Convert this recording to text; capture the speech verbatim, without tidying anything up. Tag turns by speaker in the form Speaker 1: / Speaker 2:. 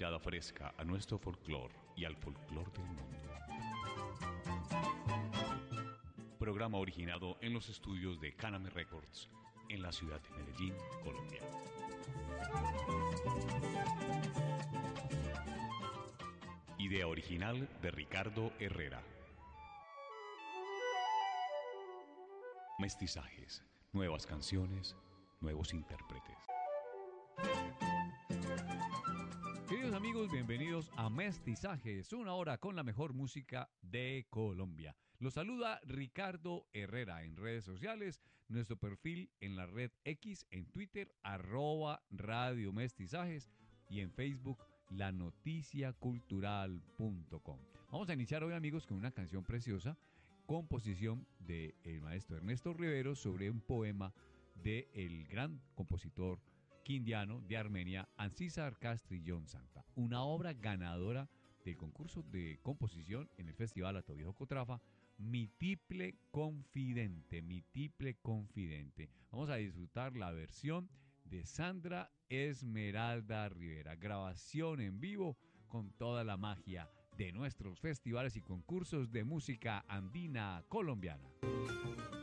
Speaker 1: mirada fresca a nuestro folclor y al folclor del mundo. Programa originado en los estudios de Caname Records en la ciudad de Medellín, Colombia. Idea original de Ricardo Herrera. Mestizajes, nuevas canciones, nuevos intérpretes.
Speaker 2: Queridos amigos, bienvenidos a Mestizajes, una hora con la mejor música de Colombia. Los saluda Ricardo Herrera en redes sociales, nuestro perfil en la red X, en Twitter, arroba Radio Mestizajes y en Facebook, la noticia cultural punto com. Vamos a iniciar hoy, amigos, con una canción preciosa, composición del maestro Ernesto Rivero sobre un poema del gran compositor quindiano de Armenia, Ancisar Castrillón Santa, una obra ganadora del concurso de composición en el Festival Atoviejo Cotrafa, Mi Tiple Confidente, Mi Tiple Confidente. Vamos a disfrutar la versión de Sandra Esmeralda Rivera, grabación en vivo con toda la magia de nuestros festivales y concursos de música andina colombiana.